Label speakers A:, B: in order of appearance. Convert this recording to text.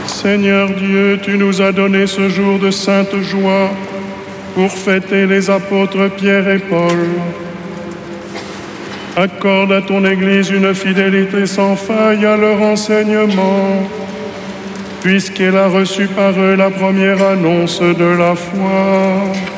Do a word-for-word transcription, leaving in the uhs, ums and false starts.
A: Seigneur Dieu, tu nous as donné ce jour de sainte joie pour fêter les apôtres Pierre et Paul. Accorde à ton Église une fidélité sans faille à leur enseignement, puisqu'elle a reçu par eux la première annonce de la foi.